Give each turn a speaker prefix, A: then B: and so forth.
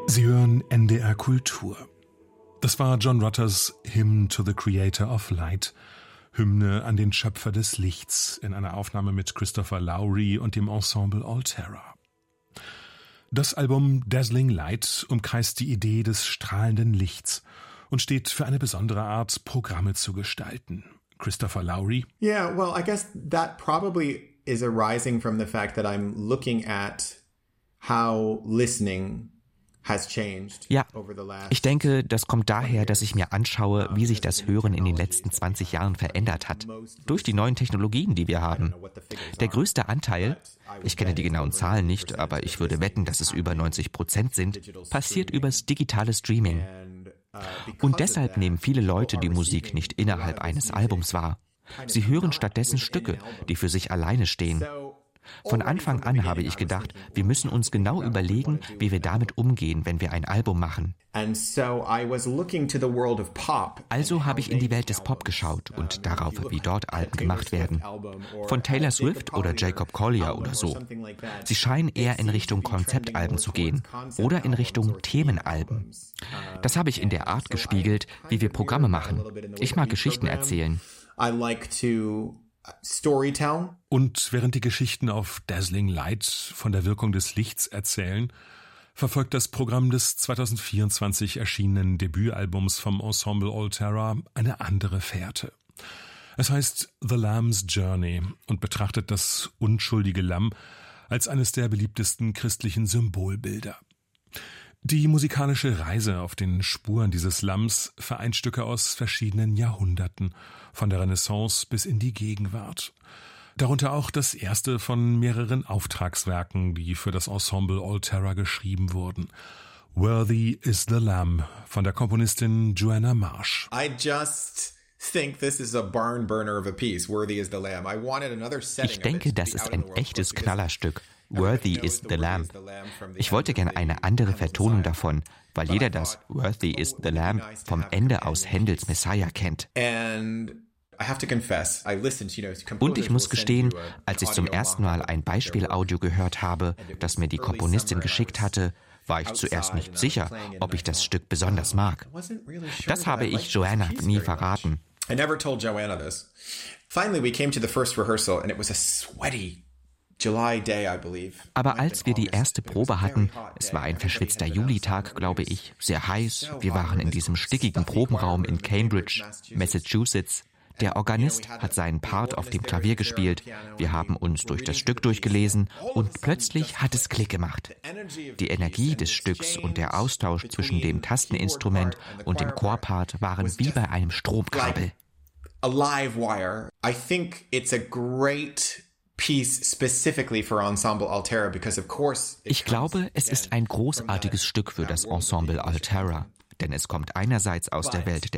A: Sie hören NDR Kultur. Das war John Rutters Hymn to the Creator of Light, Hymne an den Schöpfer des Lichts, in einer Aufnahme mit Christopher Lowry und dem Ensemble Altera. Das Album Dazzling Light umkreist die Idee des strahlenden Lichts und steht für eine besondere Art, Programme zu gestalten. Christopher Lowry.
B: Yeah, well, I guess that probably is arising from the fact that I'm looking at how listening has changed.
C: Ja, ich denke, das kommt daher, dass ich mir anschaue, wie sich das Hören in den letzten 20 Jahren verändert hat. Durch die neuen Technologien, die wir haben. Der größte Anteil, ich kenne die genauen Zahlen nicht, aber ich würde wetten, dass es über 90% sind, passiert übers digitale Streaming. Und deshalb nehmen viele Leute die Musik nicht innerhalb eines Albums wahr. Sie hören stattdessen Stücke, die für sich alleine stehen. Von Anfang an habe ich gedacht, wir müssen uns genau überlegen, wie wir damit umgehen, wenn wir ein Album machen. Also habe ich in die Welt des Pop geschaut und darauf, wie dort Alben gemacht werden. Von Taylor Swift oder Jacob Collier oder so. Sie scheinen eher in Richtung Konzeptalben zu gehen oder in Richtung Themenalben. Das habe ich in der Art gespiegelt, wie wir Programme machen. Ich mag Geschichten erzählen.
A: Und während die Geschichten auf Dazzling Light von der Wirkung des Lichts erzählen, verfolgt das Programm des 2024 erschienenen Debütalbums vom Ensemble Altera eine andere Fährte. Es heißt The Lamb's Journey und betrachtet das unschuldige Lamm als eines der beliebtesten christlichen Symbolbilder. Die musikalische Reise auf den Spuren dieses Lamms vereint Stücke aus verschiedenen Jahrhunderten, von der Renaissance bis in die Gegenwart. Darunter auch das erste von mehreren Auftragswerken, die für das Ensemble Altera geschrieben wurden. Worthy is the Lamb von der Komponistin Joanna Marsh.
C: Ich denke, das ist ein echtes Knallerstück. Worthy is the Lamb. Ich wollte gerne eine andere Vertonung davon, weil jeder das Worthy is the Lamb vom Ende aus Händels Messiah kennt. Und ich muss gestehen, als ich zum ersten Mal ein Beispielaudio gehört habe, das mir die Komponistin geschickt hatte, war ich zuerst nicht sicher, ob ich das Stück besonders mag. Das habe ich Joanna nie verraten.
B: I never told Joanna this. Finally, we came to the first rehearsal and it was a sweaty July day, I believe.
C: Aber als wir die erste Probe hatten, es war ein verschwitzter Julitag, glaube ich, sehr heiß. Wir waren in diesem stickigen Probenraum in Cambridge, Massachusetts. Der Organist hat seinen Part auf dem Klavier gespielt. Wir haben uns durch das Stück durchgelesen und plötzlich hat es Klick gemacht. Die Energie des Stücks und der Austausch zwischen dem Tasteninstrument und dem Chorpart waren wie bei einem Stromkabel.
B: A live wire. I think it's a great piece specifically for Ensemble Altera because of course.
C: Ich glaube, es ist ein großartiges Stück für das Ensemble Altera, denn es kommt einerseits aus der Welt der